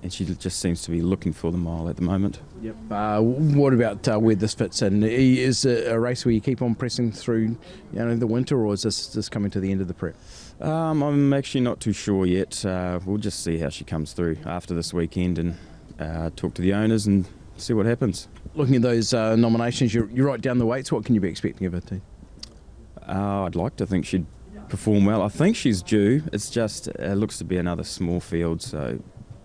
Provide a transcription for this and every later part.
and she just seems to be looking for the mile at the moment. Yep. What about where this fits in? Is it a race where you keep on pressing through, the winter, or is this coming to the end of the prep? I'm actually not too sure yet. We'll just see how she comes through after this weekend and talk to the owners and see what happens. Looking at those nominations, you're right down the weights. What can you be expecting of her team? I'd like to think she'd perform well. I think she's due. It's just it looks to be another small field, so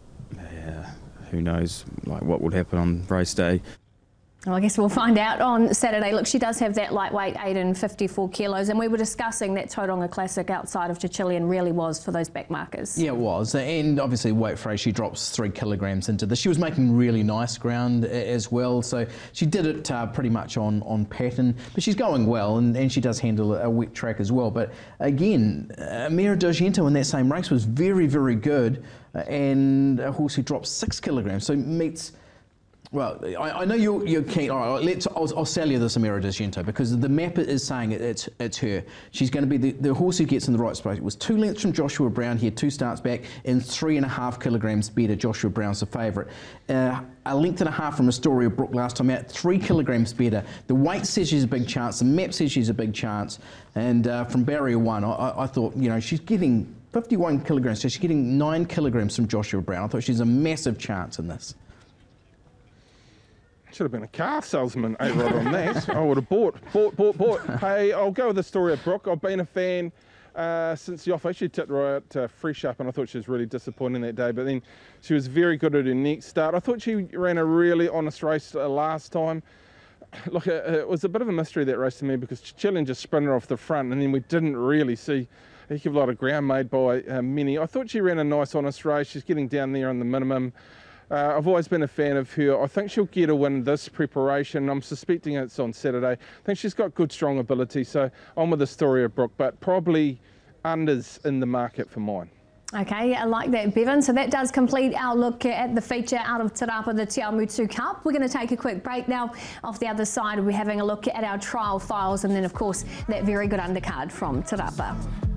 who knows what would happen on race day. Well, I guess we'll find out on Saturday. Look, she does have that lightweight 8 and 54 kilos, and we were discussing that Tauranga Classic outside of Chichilian really was for those back markers. Yeah, it was, and obviously weight for her, she drops 3 kilograms into this. She was making really nice ground as well, so she did it pretty much on pattern, but she's going well, and she does handle a wet track as well. But again, Mira D'Argento in that same race was very, very good, and a horse who drops 6 kilograms, so meets. Well, I know you're keen. All right, I'll sell you this Mira D'Argento because the map is saying it's her. She's going to be the horse who gets in the right space. It was 2 lengths from Joshua Brown here, 2 starts back, and 3.5 kilograms better. Joshua Brown's the favourite. A length and a half from Astoria Brook last time out, 3 kilograms better. The weight says she's a big chance. The map says she's a big chance. And from Barrier 1, I thought, she's getting 51 kilograms, so she's getting 9 kilograms from Joshua Brown. I thought she's a massive chance in this. Should have been a car salesman, A-Rod, on that. I would have bought. Hey, I'll go with the story of Brooke. I've been a fan since the off. I actually tipped her out fresh up, and I thought she was really disappointing that day. But then she was very good at her next start. I thought she ran a really honest race last time. Look, it was a bit of a mystery, that race to me, because Chichilian just sprinted off the front, and then we didn't really see a heck of a lot of ground made by Minnie. I thought she ran a nice, honest race. She's getting down there on the minimum. I've always been a fan of her. I think she'll get a win this preparation. I'm suspecting it's on Saturday. I think she's got good, strong ability. So I'm with the story of Brooke, but probably unders in the market for mine. Okay, I like that, Bevan. So that does complete our look at the feature out of Te Rapa, the Te Awamutu Cup. We're going to take a quick break now. Off the other side, we're having a look at our trial files and then, of course, that very good undercard from Te Rapa.